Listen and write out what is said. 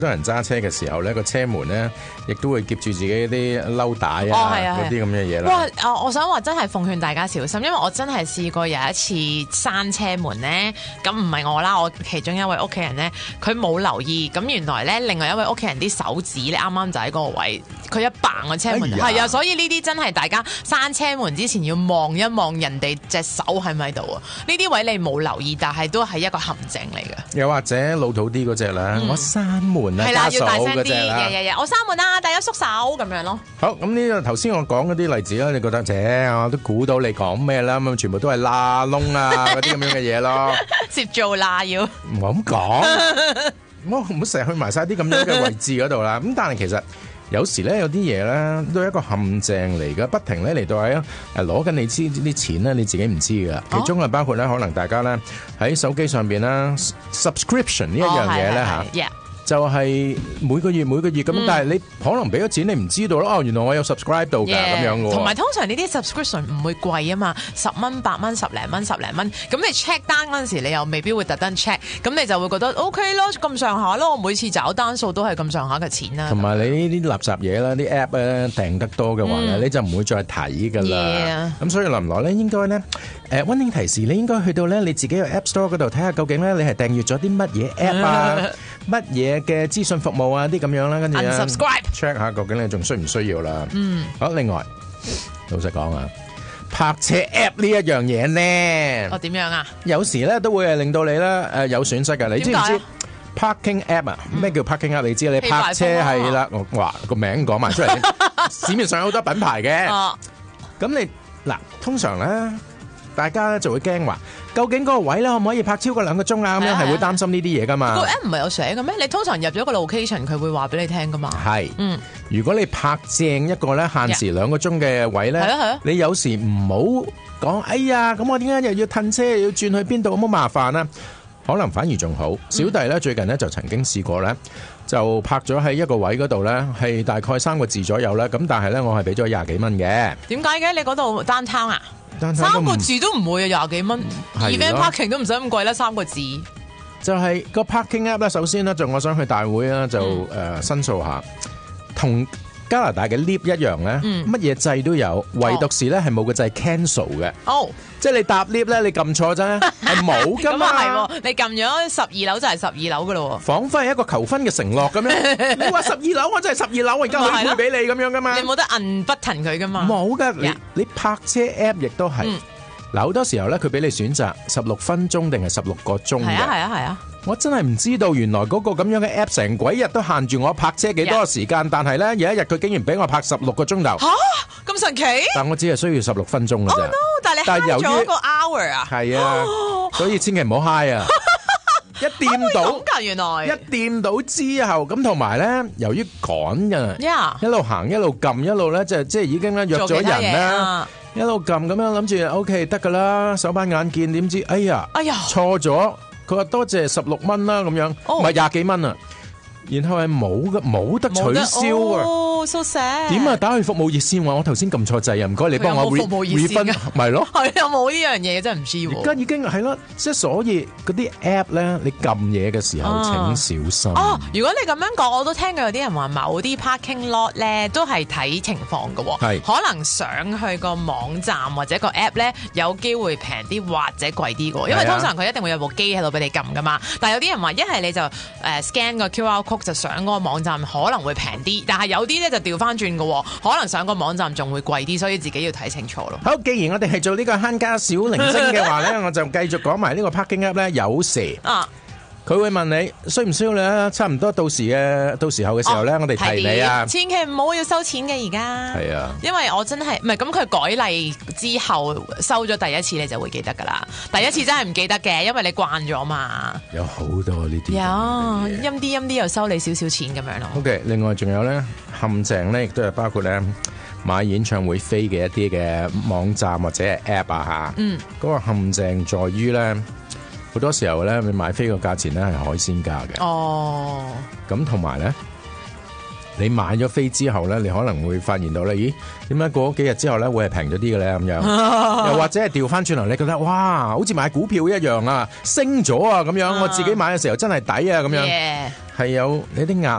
多人揸車嘅時候咧，個車門咧亦都會夾住自己啲褸帶啊，嗰啲咁嘅嘢啦。 哇！我想話真係奉勸大家小心，因為我真係試過有一次閂車門咧，咁唔係我啦，我其中一位屋企人咧，佢冇留意，咁原來咧另外一位屋企人啲手指咧啱啱就喺嗰個位，佢一嘭個車門，係啊，所以呢啲真係大家閂車門之前要望一望人哋隻手係咪喺度啊？呢啲位你冇留意，但係都係一個陷阱嚟嘅。 又或者老土啲嗰隻啦，我閂門啊， 係啦，要大聲嗰隻啲，我閂門啊，大家縮手咁樣咯。 好，咁呢個頭先我講嗰啲例子啦，你覺得我都估到你講咩啦？咁全部都係罅窿啊嗰啲咁樣嘅嘢咯。 攝做罅要唔好咁講，唔好成日去埋晒啲咁樣嘅位置嗰度啦。咁但係其實有時咧有啲嘢咧都係一個陷阱嚟嘅，不停咧嚟到係攞緊你知啲錢咧，你自己唔知㗎。其中包括咧可能大家咧喺手機上邊啦 subscription 呢一樣嘢咧嚇。就係每個月咁，但係你可能俾咗錢，你唔知道咯。哦，原來我有 subscribe 到㗎咁樣嘅。 同埋通常呢啲 subscription 唔會貴啊嘛，10蚊、8蚊、10零蚊、10零蚊。咁你 check 單嗰陣時，你又未必會特登 check，咁你就會覺得 OK 咯，咁上下咯。我每次找單數都係咁上下嘅錢啦。同埋你呢啲垃圾嘢啦，啲 app 咧訂得多嘅話咧，你就唔會再睇㗎啦。咁所以來唔來咧，應該咧溫馨提示，你應該去到咧你自己嘅 App Store 嗰度睇下，究竟咧你係訂閱咗啲乜嘢 app 啊，乜嘢嘅資訊服務啊啲咁樣啦，跟住 unsubscribe check 下究竟你仲需唔需要啦。好，另外老實講啊，泊車 app 呢一樣嘢呢， 點樣啊？ 有時咧都會係令到你咧有損失㗎。你知唔知 parking app 啊？咩叫 parking app？你知你泊車係啦，哇個名講埋出嚟，市面上有好多品牌嘅。咁你嗱通常咧，大家咧就會驚話，究竟嗰個位咧可唔可以泊超過2個鐘啊？咁樣係會擔心呢啲嘢噶嘛。個 app 唔係有寫嘅咩？你通常入咗個 location，佢會話俾你聽噶嘛。係，如果你泊正一個咧限時2個鐘嘅位咧，你有時唔好講，哎呀，咁我點解又要褪車，又要轉去邊度咁麻煩啊？可能反而仲好。小弟咧最近咧就曾經試過咧，就泊咗喺一個位嗰度咧，係大概3個字左右啦。咁但係咧我係俾咗20幾蚊嘅。點解嘅？你嗰度downtown啊？3個字都唔會啊，20幾蚊。event parking 都唔使咁貴啦，3個字。就係個 parking app 咧，首先咧就我想去大會啦，就申訴下，同加拿大嘅 lift 一樣咧，乜嘢掣都有，唯獨是咧係冇個掣 cancel 嘅。哦，即係你搭 lift 咧，你撳錯啫，係冇噶嘛。咁啊係，你撳咗12樓就係12樓噶咯。彷彿係一個求婚嘅承諾咁樣。你話12樓，我真係12樓，我而家可以配俾你咁樣噶嘛。你冇得摁 button 佢噶嘛。冇噶，你泊車 app 亦都係。嗱，好多時候咧，佢俾你選擇16分鐘定係16個鐘嘅。係啊。我真係唔知道，原來嗰個咁樣嘅 app 成鬼日都限住我泊車幾多個時間，但係咧有一日佢竟然俾我泊16個鐘頭。嚇，咁神奇！但我只係需要16分鐘嘅啫。Oh no！但係你慳咗個 hour 啊？係啊，所以千祈唔好 high 啊！一掂到，原來一掂到之後，咁同埋咧，由於趕嘅，一路行一路撳一路咧，即係已經咧約咗人啦。一路撳咁樣諗住 OK 得噶啦，手板眼見，點知哎呀錯咗，佢話多謝16蚊啦咁樣，唔係20幾蚊啊，然後係冇得取消啊。So sad。點啊？打去服務熱線話我頭先撳錯掣啊，唔該你幫我 refund，咪咯。係有冇呢樣嘢真係唔知喎。而家已經係咯，即係所以嗰啲 app 咧，你撳嘢嘅時候請小心。哦，如果你咁樣講，我都聽過有啲人話某啲 parking lot 咧都係睇情況㗎喎。係。可能上去個網站或者個 app 咧有機會平啲或者貴啲㗎，因為通常佢一定會有部機喺度俾你撳㗎嘛。但係有啲人話一係你就scan 個 QR code 就上嗰個網站可能會平啲，但係有啲咧就調翻轉嘅，可能上個網站仲會貴啲，所以自己要睇清楚咯。好，既然我哋係做呢個慳家小靈精嘅話咧，我就繼續講埋呢個 parking app 咧，有時佢會問你需唔需要你差唔多到時候嘅時候咧，我哋提你啊，千祈唔好要收錢嘅而家。係啊，因為我真係唔係咁，佢改例之後收咗第一次你就會記得噶啦，第一次真係唔記得嘅，因為你慣咗嘛。有好多呢啲，有陰啲又收你少少錢咁樣咯。OK， 另外仲有咧陷阱咧，亦都係包括咧買演唱會飛嘅一啲嘅網站或者係 app 啊吓。嗰個陷阱在於咧。好多時候咧，你買飛個價錢咧係海鮮價嘅。哦。咁同埋咧， 你買咗飛之後咧，你可能會發現到咧，咦？點解過咗幾日之後咧會係平咗啲嘅咧？咁樣，又或者係調翻轉頭，你覺得哇，好似買股票一樣啊，升咗啊咁樣，我自己買嘅時候真係抵啊咁樣，係有你啲壓